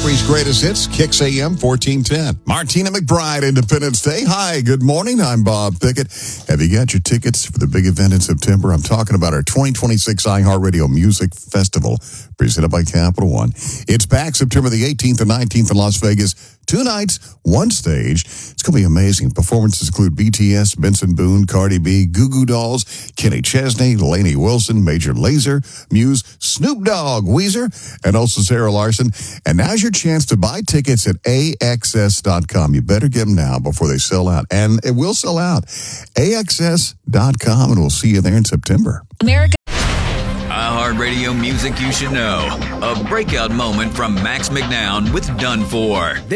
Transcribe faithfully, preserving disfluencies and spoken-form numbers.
Country's greatest hits, Kicks A M fourteen ten. Martina McBride, Independence Day. Hi, good morning. I'm Bob Pickett. Have you got your tickets for the big event in September? I'm talking about our twenty twenty-six iHeartRadio Music Festival, presented by Capital One. It's back September the eighteenth and nineteenth in Las Vegas. Two nights, one stage. It's going to be amazing. Performances include B T S, Benson Boone, Cardi B, Goo Goo Dolls, Kenny Chesney, Lainey Wilson, Major Lazer, Muse, Snoop Dogg, Weezer, and also Sarah Larson. And now's your chance to buy tickets at A X S dot com. You better get them now before they sell out. And it will sell out. A X S dot com, and we'll see you there in September. America. iHeartRadio music you should know. A breakout moment from Max McNown with Done For.